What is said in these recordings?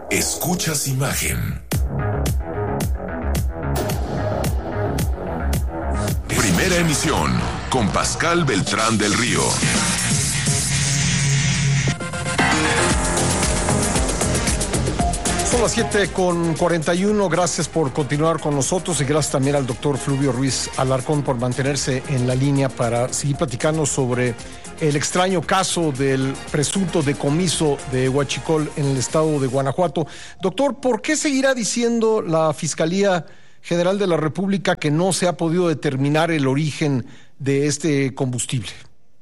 Escuchas imagen. Primera emisión con Pascal Beltrán del Río. Son las 7:41. Gracias por continuar con nosotros y gracias también al doctor Fluvio Ruiz Alarcón por mantenerse en la línea para seguir platicando sobre el extraño caso del presunto decomiso de huachicol en el estado de Guanajuato. Doctor, ¿por qué seguirá diciendo la Fiscalía General de la República que no se ha podido determinar el origen de este combustible?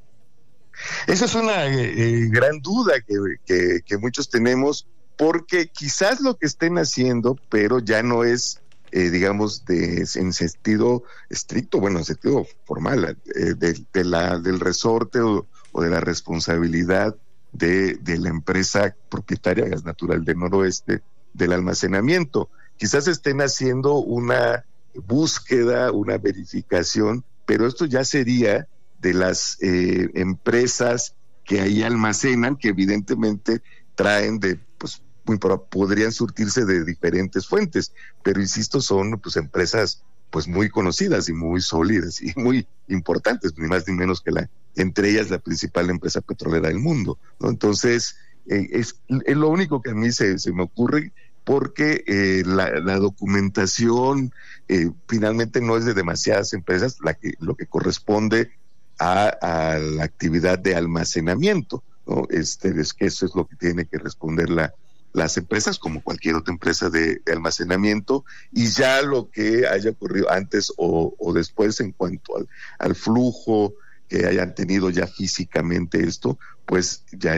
Esa es una gran duda que muchos tenemos, porque quizás lo que estén haciendo, pero ya no es, digamos, en sentido estricto, bueno, en sentido formal, del resorte o de la responsabilidad de la empresa propietaria Gas Natural del Noroeste del almacenamiento. Quizás estén haciendo una búsqueda, una verificación, pero esto ya sería de las empresas que ahí almacenan, que evidentemente traen podrían surtirse de diferentes fuentes, pero insisto, son empresas muy conocidas y muy sólidas y muy importantes, ni más ni menos que entre ellas la principal empresa petrolera del mundo, ¿no? Entonces, es lo único que a mí se me ocurre, porque la documentación finalmente no es de demasiadas empresas, lo que corresponde a la actividad de almacenamiento, ¿no? Es que eso es lo que tiene que responder las empresas, como cualquier otra empresa de almacenamiento, y ya lo que haya ocurrido antes o después en cuanto al flujo que hayan tenido ya físicamente esto, pues ya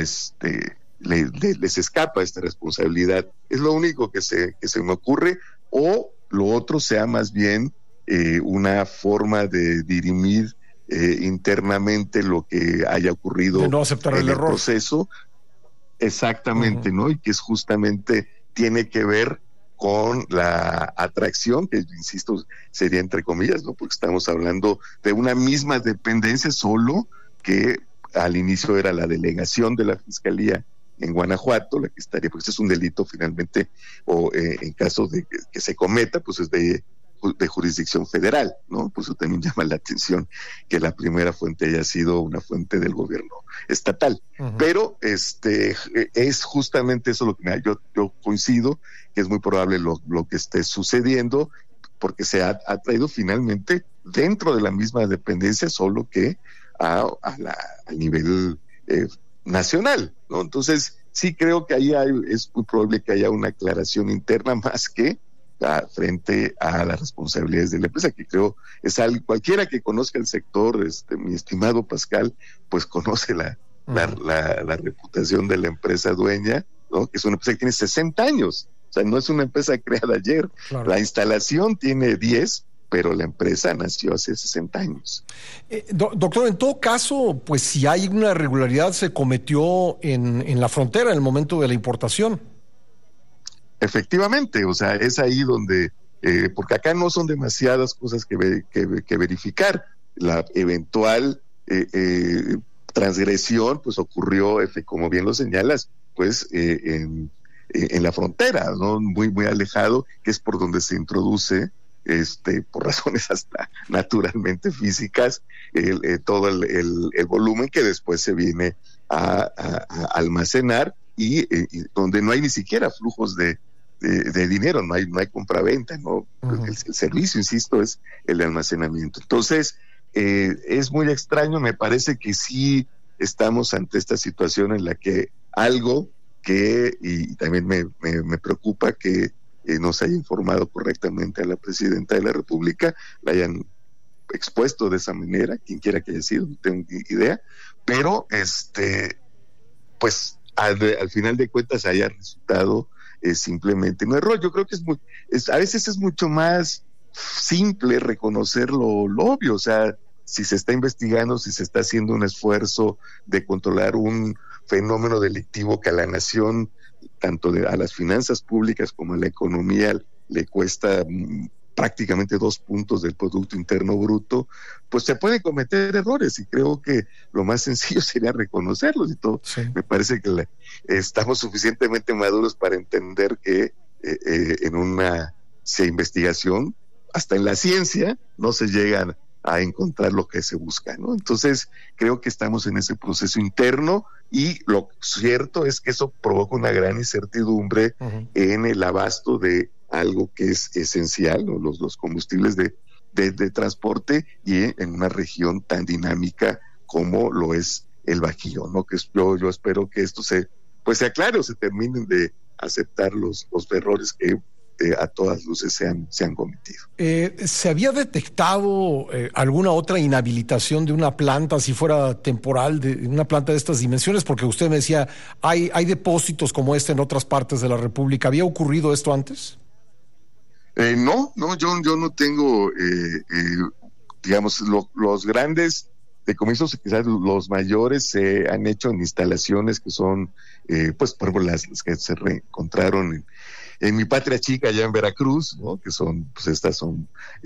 les escapa esta responsabilidad. Es lo único que se me ocurre, o lo otro sea más bien una forma de dirimir internamente lo que haya ocurrido, de no aceptar el error. Proceso. Exactamente, ¿no? Y que es justamente, tiene que ver con la atracción, que insisto, sería entre comillas, ¿no? Porque estamos hablando de una misma dependencia, solo que al inicio era la delegación de la Fiscalía en Guanajuato, la que estaría, porque este es un delito finalmente, o en caso de que se cometa, pues es de jurisdicción federal, ¿no? Pues eso también llama la atención que la primera fuente haya sido una fuente del gobierno estatal. Uh-huh. Pero es justamente eso lo que yo coincido, que es muy probable lo que esté sucediendo, porque se ha traído finalmente dentro de la misma dependencia, solo que al nivel nacional, ¿no? Entonces, sí creo que ahí es muy probable que haya una aclaración interna más que frente a las responsabilidades de la empresa, que creo es algo, cualquiera que conozca el sector, mi estimado Pascal, pues conoce la reputación de la empresa dueña, ¿no? Que es una empresa que tiene 60 años, o sea, no es una empresa creada ayer. Claro. La instalación tiene 10, pero la empresa nació hace 60 años. Doctor, en todo caso, pues si hay una irregularidad, se cometió en la frontera en el momento de la importación. Efectivamente, o sea, es ahí donde, porque acá no son demasiadas cosas que verificar. La eventual transgresión, pues ocurrió, como bien lo señalas, pues en la frontera, ¿no? Muy, muy alejado, que es por donde se introduce, por razones hasta naturalmente físicas, todo el volumen que después se viene a almacenar y donde no hay ni siquiera flujos de dinero, no hay compraventa, ¿no? Uh-huh. El servicio, insisto, es el almacenamiento. Entonces, es muy extraño, me parece que sí estamos ante esta situación en la que algo y también me preocupa que no se haya informado correctamente a la Presidenta de la República, la hayan expuesto de esa manera, quien quiera que haya sido, no tengo idea, pero pues al final de cuentas haya resultado simplemente un error. Yo creo que a veces es mucho más simple reconocer lo obvio, o sea, si se está investigando, si se está haciendo un esfuerzo de controlar un fenómeno delictivo que a la nación, tanto a las finanzas públicas como a la economía, le cuesta prácticamente 2 puntos del Producto Interno Bruto, pues se pueden cometer errores y creo que lo más sencillo sería reconocerlos y todo. Sí. Me parece que estamos suficientemente maduros para entender que en una investigación, hasta en la ciencia, no se llegan a encontrar lo que se busca, ¿no? Entonces, creo que estamos en ese proceso interno y lo cierto es que eso provoca una gran incertidumbre en el abasto de algo que es esencial, ¿no? Los combustibles de transporte y en una región tan dinámica como lo es el Bajío, ¿no? Que yo espero que esto se aclare o se terminen de aceptar los errores que a todas luces se han cometido. ¿Se había detectado alguna otra inhabilitación de una planta, si fuera temporal, de una planta de estas dimensiones? Porque usted me decía, hay depósitos como este en otras partes de la República. ¿Había ocurrido esto antes? No, yo no tengo, digamos, los grandes decomisos, quizás los mayores se han hecho en instalaciones que son, pues, por ejemplo, las que se reencontraron en mi patria chica allá en Veracruz, ¿no? Que son, pues estas son,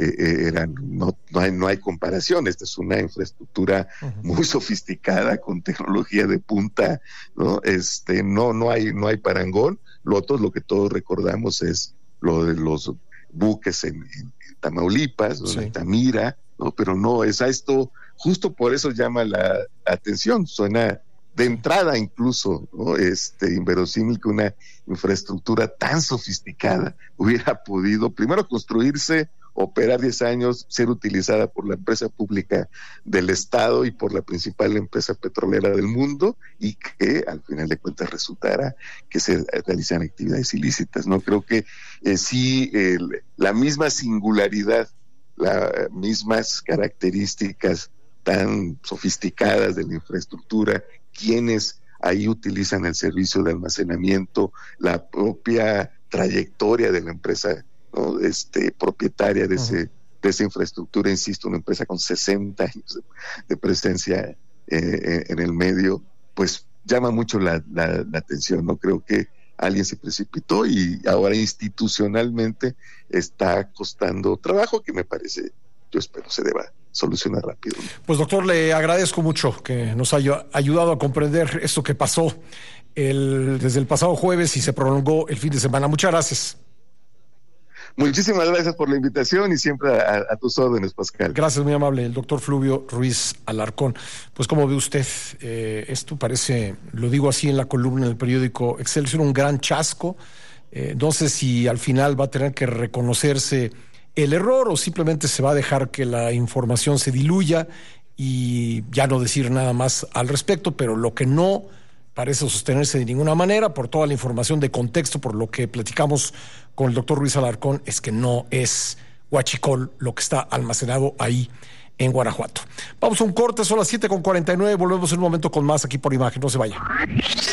no hay comparación. Esta es una infraestructura muy sofisticada con tecnología de punta, ¿no? No hay parangón. Lo que todos recordamos es lo de los buques en Tamaulipas, ¿no? Sí. En Altamira, ¿no? Pero no es a esto, justo por eso llama la atención. Suena de entrada incluso, ¿no? Inverosímil que una infraestructura tan sofisticada hubiera podido primero construirse, operar 10 años, ser utilizada por la empresa pública del Estado y por la principal empresa petrolera del mundo, y que al final de cuentas resultara que se realizan actividades ilícitas, ¿no? Creo que sí, la misma singularidad, las mismas características tan sofisticadas de la infraestructura, quienes ahí utilizan el servicio de almacenamiento, la propia trayectoria de la empresa, ¿no? Propietaria de esa infraestructura, insisto, una empresa con 60 años de presencia en el medio, pues llama mucho la atención, ¿no? Creo que alguien se precipitó y ahora institucionalmente está costando trabajo que me parece, yo espero se deba solucionar rápido. Pues doctor, le agradezco mucho que nos haya ayudado a comprender esto que pasó desde el pasado jueves y se prolongó el fin de semana. Muchas gracias. Muchísimas gracias por la invitación y siempre a tus órdenes, Pascal. Gracias, muy amable. El doctor Fluvio Ruiz Alarcón. Pues como ve usted, esto parece, lo digo así en la columna del periódico Excelsior, un gran chasco. No sé si al final va a tener que reconocerse el error o simplemente se va a dejar que la información se diluya y ya no decir nada más al respecto, pero lo que no parece sostenerse de ninguna manera por toda la información de contexto, por lo que platicamos con el doctor Ruiz Alarcón, es que no es huachicol lo que está almacenado ahí en Guanajuato. Vamos a un corte, son las 7:49, volvemos en un momento con más aquí por Imagen, no se vaya.